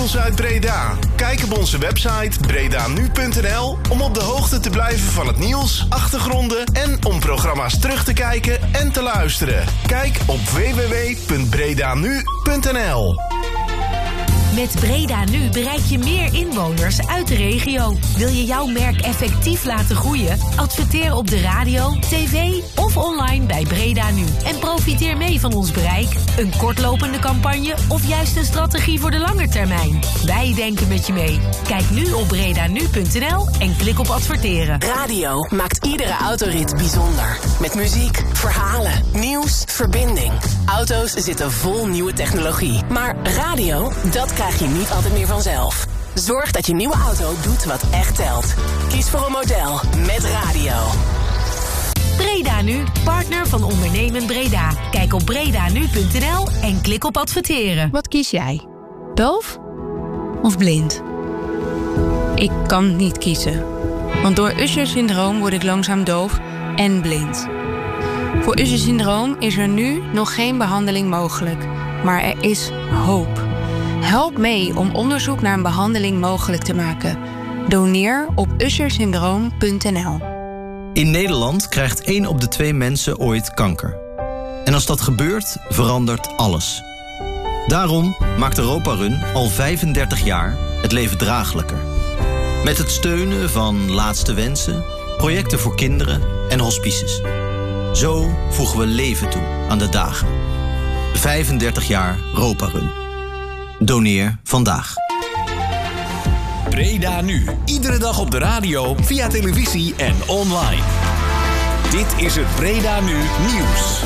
ons uit Breda. Kijk op onze website bredanu.nl om op de hoogte te blijven van het nieuws, achtergronden en om programma's terug te kijken en te luisteren. Kijk op www.bredanu.nl. Met Breda Nu bereik je meer inwoners uit de regio. Wil je jouw merk effectief laten groeien? Adverteer op de radio, tv of online bij Breda Nu. En profiteer mee van ons bereik, een kortlopende campagne of juist een strategie voor de lange termijn. Wij denken met je mee. Kijk nu op bredanu.nl en klik op adverteren. Radio maakt iedere autorit bijzonder. Met muziek, verhalen, nieuws, verbinding. Auto's zitten vol nieuwe technologie. Maar radio, dat krijg je niet altijd meer vanzelf. Zorg dat je nieuwe auto doet wat echt telt. Kies voor een model met radio. Breda Nu, partner van Ondernemen Breda. Kijk op bredanu.nl en klik op adverteren. Wat kies jij? Doof of blind? Ik kan niet kiezen. Want door Usher-syndroom word ik langzaam doof en blind. Voor Usher-syndroom is er nu nog geen behandeling mogelijk. Maar er is hoop. Help mee om onderzoek naar een behandeling mogelijk te maken. Doneer op ushersyndroom.nl. In Nederland krijgt 1 op de 2 mensen ooit kanker. En als dat gebeurt, verandert alles. Daarom maakt Europa Run al 35 jaar het leven draaglijker. Met het steunen van Laatste Wensen, projecten voor kinderen en hospices. Zo voegen we leven toe aan de dagen. 35 jaar Europa Run. Doneer vandaag. Breda Nu. Iedere dag op de radio, via televisie en online. Dit is het Breda Nu nieuws.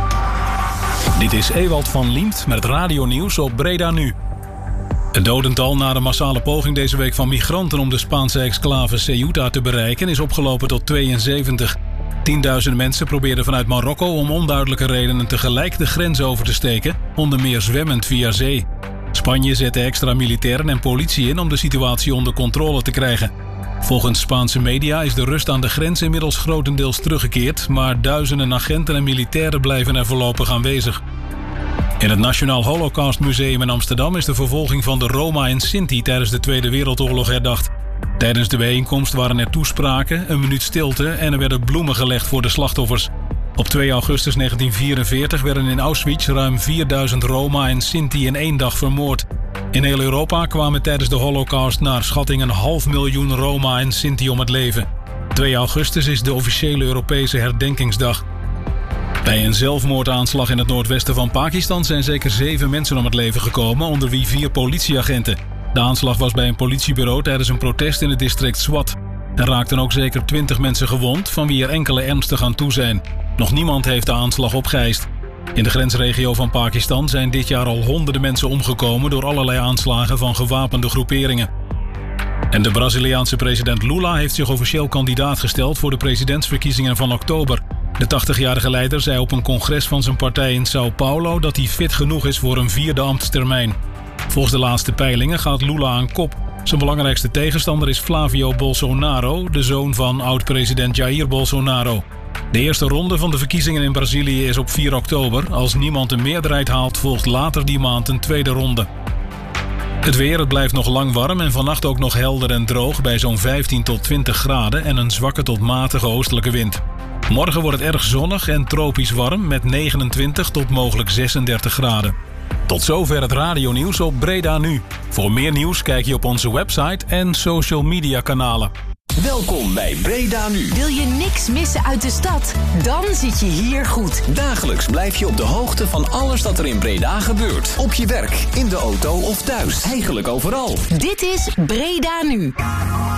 Dit is Ewald van Liemt met het radionieuws op Breda Nu. Het dodental na de massale poging deze week van migranten om de Spaanse exclave Ceuta te bereiken is opgelopen tot 72. 10.000 mensen probeerden vanuit Marokko om onduidelijke redenen tegelijk de grens over te steken, onder meer zwemmend via zee. Spanje zette extra militairen en politie in om de situatie onder controle te krijgen. Volgens Spaanse media is de rust aan de grens inmiddels grotendeels teruggekeerd, maar duizenden agenten en militairen blijven er voorlopig aanwezig. In het Nationaal Holocaust Museum in Amsterdam is de vervolging van de Roma en Sinti tijdens de Tweede Wereldoorlog herdacht. Tijdens de bijeenkomst waren er toespraken, een minuut stilte en er werden bloemen gelegd voor de slachtoffers. Op 2 augustus 1944 werden in Auschwitz ruim 4000 Roma en Sinti in 1 dag vermoord. In heel Europa kwamen tijdens de Holocaust naar schatting 500.000 Roma en Sinti om het leven. 2 augustus is de officiële Europese herdenkingsdag. Bij een zelfmoordaanslag in het noordwesten van Pakistan zijn zeker 7 mensen om het leven gekomen, onder wie 4 politieagenten. De aanslag was bij een politiebureau tijdens een protest in het district Swat. Er raakten ook zeker 20 mensen gewond, van wie er enkele ernstig aan toe zijn. Nog niemand heeft de aanslag opgeëist. In de grensregio van Pakistan zijn dit jaar al honderden mensen omgekomen door allerlei aanslagen van gewapende groeperingen. En de Braziliaanse president Lula heeft zich officieel kandidaat gesteld voor de presidentsverkiezingen van oktober. De 80-jarige leider zei op een congres van zijn partij in Sao Paulo dat hij fit genoeg is voor een 4e ambtstermijn. Volgens de laatste peilingen gaat Lula aan kop. Zijn belangrijkste tegenstander is Flavio Bolsonaro, de zoon van oud-president Jair Bolsonaro. De eerste ronde van de verkiezingen in Brazilië is op 4 oktober. Als niemand een meerderheid haalt, volgt later die maand een tweede ronde. Het weer, het blijft nog lang warm en vannacht ook nog helder en droog bij zo'n 15 tot 20 graden en een zwakke tot matige oostelijke wind. Morgen wordt het erg zonnig en tropisch warm met 29 tot mogelijk 36 graden. Tot zover het radionieuws op Breda Nu. Voor meer nieuws kijk je op onze website en social media kanalen. Welkom bij Breda Nu. Wil je niks missen uit de stad? Dan zit je hier goed. Dagelijks blijf je op de hoogte van alles dat er in Breda gebeurt. Op je werk, in de auto of thuis. Eigenlijk overal. Dit is Breda Nu.